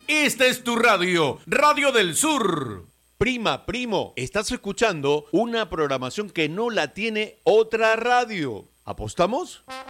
Esta es tu radio, Radio del Sur. Prima, primo, estás escuchando una programación que no la tiene otra radio. ¿Apostamos?